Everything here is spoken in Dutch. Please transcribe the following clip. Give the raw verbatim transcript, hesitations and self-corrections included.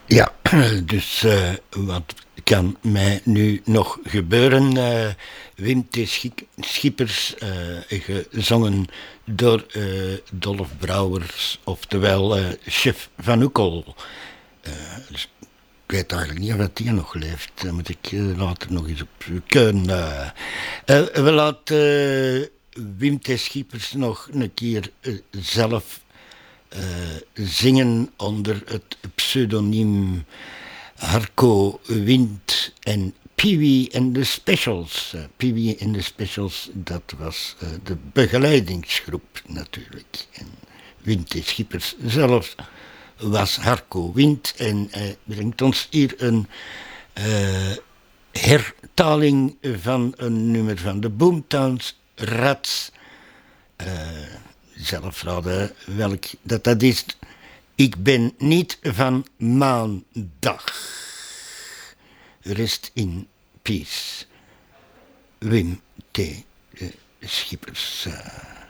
Ja, dus uh, wat kan mij nu nog gebeuren? Uh, Wim T. Schippers, uh, gezongen door uh, Dolf Brouwers, oftewel uh, Chef Van Oekel. Uh, dus ik weet eigenlijk niet of dat die nog leeft. Daar moet ik uh, later nog eens op zoeken. Uh, uh, we laten uh, Wim T. Schippers nog een keer uh, zelf uh, zingen onder het pseudoniem Harco Wind en Pee-wee en de Specials. Uh, Pee-wee en de Specials, dat was uh, de begeleidingsgroep natuurlijk. En Wim T. Schippers zelf was Harco Wind en uh, brengt ons hier een uh, hertaling van een nummer van de Boomtowns, Rats. Uh, zelf raden welk dat dat is. Ik ben niet van maandag. Rest in peace. Wim T. Schippers. Uh.